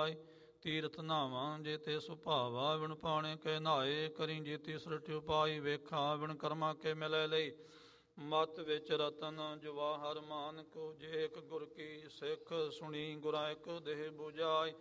ਜਾਏ। ਤੀਰਥ ਨਾਵਾਂ ਜੇ ਤੇ ਸੁਭਾਵਾ, ਵਿਣ ਪਾਣੇ ਕੇ ਨਾਏ। ਕਰੀ ਜੇ ਤੀਸਰਟ ਉਪਾਈ, ਵੇਖਾ ਵਿਣ ਕਰਮਾ ਕੇ ਮਿਲੈ ਲਈ। ਮਤ ਵਿੱਚ ਰਤਨ ਜਵਾਹਰ ਮਾਨਕ, ਜੇ ਇੱਕ ਗੁਰ ਕੀ ਸਿੱਖ ਸੁਣੀ। ਗੁਰਾਂ ਇੱਕ ਦੇਹ ਬੁਝਾਏ,